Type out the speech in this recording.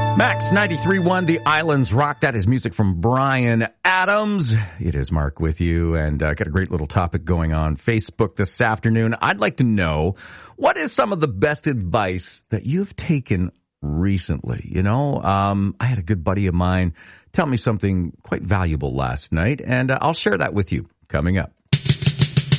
Max 93.1, The Islands Rock. That is music from Bryan Adams. It is Mark with you, and got a great little topic going on Facebook this afternoon. I'd like to know, what is some of the best advice that you've taken recently? You know, I had a good buddy of mine tell me something quite valuable last night, and I'll share that with you coming up.